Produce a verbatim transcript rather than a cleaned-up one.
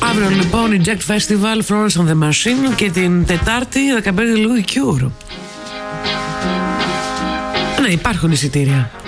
Αύριο λοιπόν η Jack Festival, Florence and the Machine, και την Τετάρτη δεκαπέντε Louis Cure. Ναι, υπάρχουν εισιτήρια.